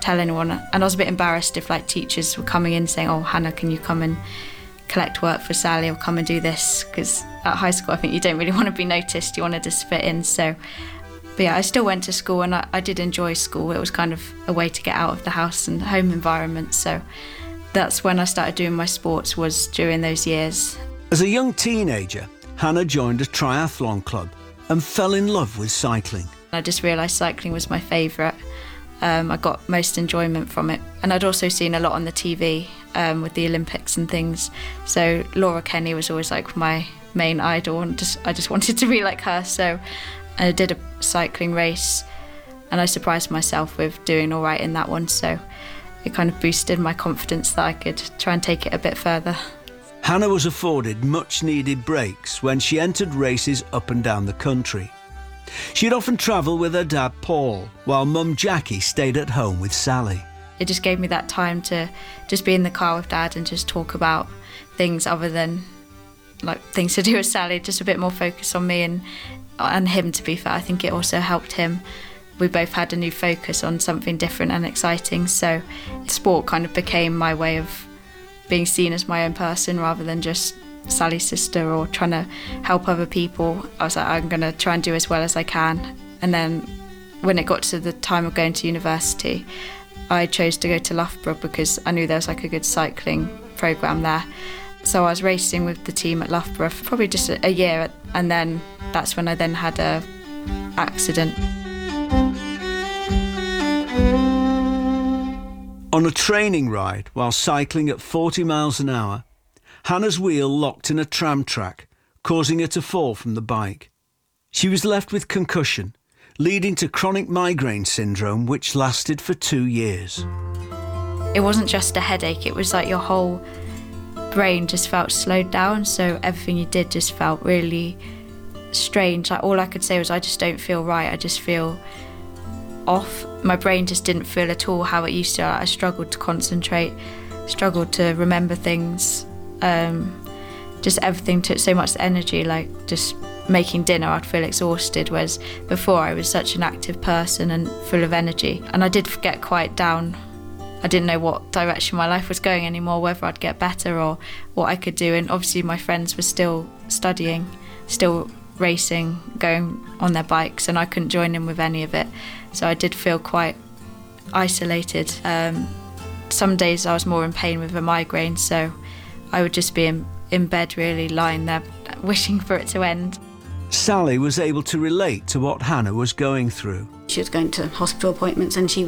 tell anyone. And I was a bit embarrassed if like teachers were coming in saying, oh, Hannah, can you come and collect work for Sally or come and do this? Because at high school, I think you don't really want to be noticed. You want to just fit in. So, but yeah, I still went to school and I did enjoy school. It was kind of a way to get out of the house and home environment. So that's when I started doing my sports, was during those years. As a young teenager, Hannah joined a triathlon club and fell in love with cycling. I just realised cycling was my favourite. I got most enjoyment from it. And I'd also seen a lot on the TV with the Olympics and things. So Laura Kenny was always like my main idol, and I just wanted to be like her. So I did a cycling race and I surprised myself with doing all right in that one. So it kind of boosted my confidence that I could try and take it a bit further. Hannah was afforded much needed breaks when she entered races up and down the country. She'd often travel with her dad Paul, while mum Jackie stayed at home with Sally. It just gave me that time to just be in the car with dad and just talk about things other than like things to do with Sally, just a bit more focus on me and him, to be fair. I think it also helped him. We both had a new focus on something different and exciting, so sport kind of became my way of being seen as my own person rather than just Sally's sister or trying to help other people. I was like, I'm going to try and do as well as I can. And then when it got to the time of going to university, I chose to go to Loughborough because I knew there was like a good cycling programme there. So I was racing with the team at Loughborough for probably just a year, and then that's when I then had a accident. On a training ride while cycling at 40 miles an hour, Hannah's wheel locked in a tram track, causing her to fall from the bike. She was left with concussion, leading to chronic migraine syndrome, which lasted for 2 years. It wasn't just a headache, it was like your whole brain just felt slowed down, so everything you did just felt really strange. Like all I could say was, I just don't feel right, I just feel off. My brain just didn't feel at all how it used to. I struggled to concentrate, struggled to remember things. Just everything took so much energy, like just making dinner I'd feel exhausted, whereas before I was such an active person and full of energy. And I did get quite down. I didn't know what direction my life was going anymore, whether I'd get better or what I could do. And obviously my friends were still studying, still racing, going on their bikes, and I couldn't join in with any of it. So I did feel quite isolated. Some days I was more in pain with a migraine, so I would just be in bed really, lying there, wishing for it to end. Sally was able to relate to what Hannah was going through. She was going to hospital appointments and she